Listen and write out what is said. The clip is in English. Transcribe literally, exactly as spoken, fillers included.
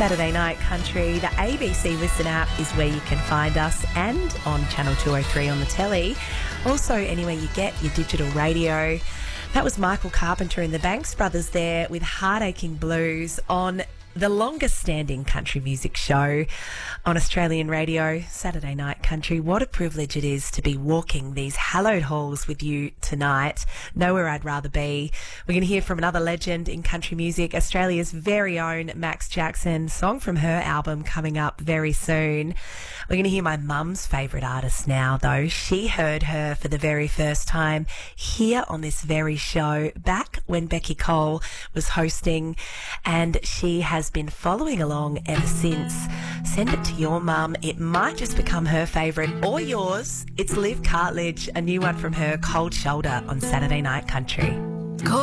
Saturday Night Country. The A B C Listen app is where you can find us, and on Channel two oh three on the telly. Also, anywhere you get your digital radio. That was Michael Carpenter and the Banks Brothers there with Heartaching Blues on the longest standing country music show on Australian radio, Saturday Night Country. What a privilege it is to be walking these hallowed halls with you tonight. Nowhere I'd rather be. We're going to hear from another legend in country music, Australia's very own Max Jackson. Song from her album coming up very soon. We're going to hear my mum's favourite artist now, though. She heard her for the very first time here on this very show back when Becky Cole was hosting, and she has been following along ever since. Send it to your mum. It might just become her favourite or yours. It's Liv Cartledge, a new one from her, Cold Shoulder, on Saturday Night Country.